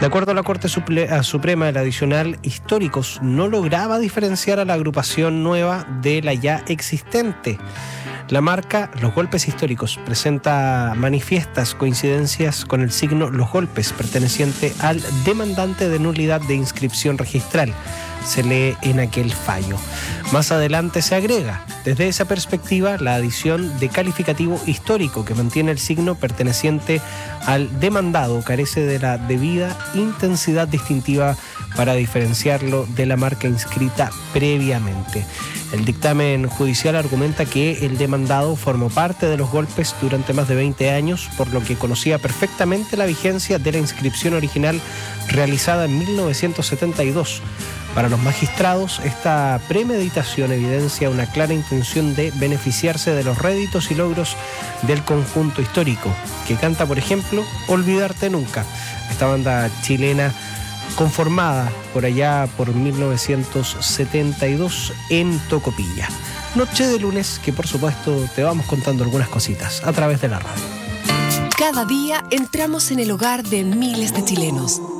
acuerdo a la Corte Suprema, el adicional históricos no lograba diferenciar a la agrupación nueva de la ya existente. La marca Los Golpes Históricos presenta manifiestas coincidencias con el signo Los Golpes, perteneciente al demandante de nulidad de inscripción registral. Se lee en aquel fallo. Más adelante se agrega, desde esa perspectiva, la adición de calificativo histórico que mantiene el signo perteneciente al demandado, carece de la debida intensidad distintiva para diferenciarlo de la marca inscrita previamente. El dictamen judicial argumenta que el demandado formó parte de Los Golpes durante más de 20 años, por lo que conocía perfectamente la vigencia de la inscripción original realizada en 1972. Para los magistrados, esta premeditación evidencia una clara intención de beneficiarse de los réditos y logros del conjunto histórico, que canta, por ejemplo, Olvidarte Nunca, esta banda chilena conformada por allá por 1972 en Tocopilla. Noche de lunes que por supuesto te vamos contando algunas cositas a través de la radio. Cada día entramos en el hogar de miles de chilenos.